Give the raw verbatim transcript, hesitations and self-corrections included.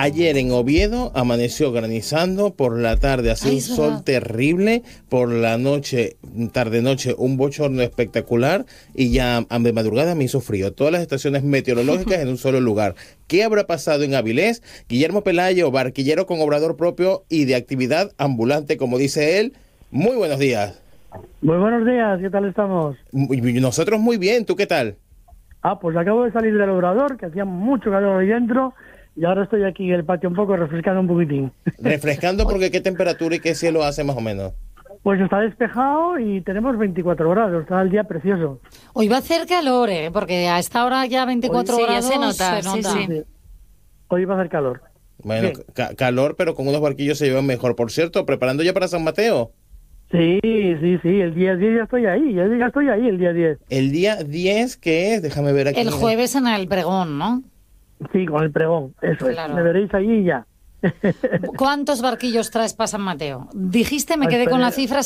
Ayer en Oviedo amaneció granizando, por la tarde hacía un sol verdad. terrible, por la noche, tarde-noche, un bochorno espectacular y ya de madrugada me hizo frío. Todas las estaciones meteorológicas en un solo lugar. ¿Qué habrá pasado en Avilés? Guillermo Pelayo, barquillero con obrador propio y de actividad ambulante, como dice él. Muy buenos días. Muy buenos días, ¿qué tal estamos? Nosotros muy bien, ¿tú qué tal? Ah, pues acabo de salir del obrador, que hacía mucho calor ahí dentro, y ahora estoy aquí en el patio un poco, refrescando un poquitín. ¿Refrescando porque qué temperatura y qué cielo hace más o menos? Pues está despejado y tenemos veinticuatro grados, está el día precioso. Hoy va a hacer calor, ¿eh? Porque a esta hora ya veinticuatro Hoy, sí, grados ya se nota, se nota. Sí, sí. Sí. Hoy va a hacer calor. Bueno, ca calor, pero con unos barquillos se llevan mejor. Por cierto, ¿preparando ya para San Mateo? Sí, sí, sí, el día diez ya estoy ahí, ya, ya estoy ahí el día diez. El día diez, ¿qué es? Déjame ver aquí. El jueves en el pregón, ¿no? Sí, con el pregón, eso Claro. es, me veréis allí y ya. ¿Cuántos barquillos traes para San Mateo? Dijiste, me Ay, quedé con pero- la cifra,